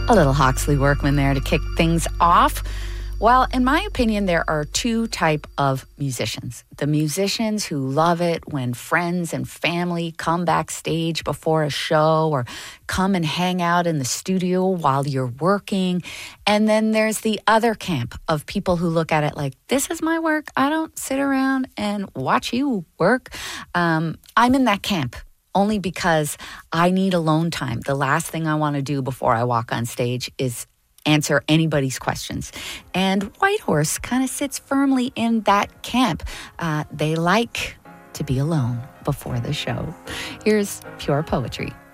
A little Hawksley Workman there to kick things off. Well, in my opinion, there are two type of musicians. The musicians who love it when friends and family come backstage before a show or come and hang out in the studio while you're working. And then there's the other camp of people who look at it like, this is my work. I don't sit around and watch you work. I'm in that camp. Only because I need alone time. The last thing I want to do before I walk on stage is answer anybody's questions. And Whitehorse kind of sits firmly in that camp. They like to be alone before the show. Here's Pure Poetry.